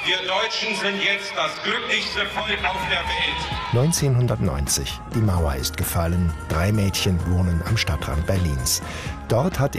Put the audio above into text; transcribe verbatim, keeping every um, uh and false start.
Wir Deutschen sind jetzt das glücklichste Volk auf der Welt. neunzehnhundertneunzig. Die Mauer ist gefallen. Drei Mädchen wohnen am Stadtrand Berlins. Dort hat